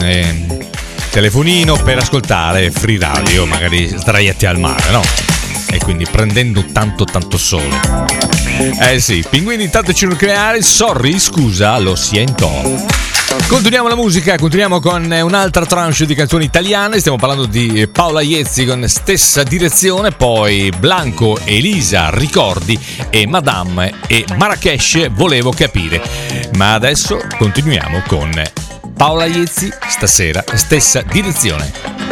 telefonino per ascoltare Free Radio, magari sdraiati al mare, no? E quindi prendendo tanto sole. Sì, pinguini tattici nucleari, sorry, scusa, lo siento. Continuiamo la musica, continuiamo con un'altra tranche di canzoni italiane. Stiamo parlando di Paola Iezzi con Stessa Direzione, poi Blanco, Elisa, Ricordi e Madame e Marrakesh, Volevo capire. Ma adesso continuiamo con Paola Iezzi, stasera Stessa Direzione.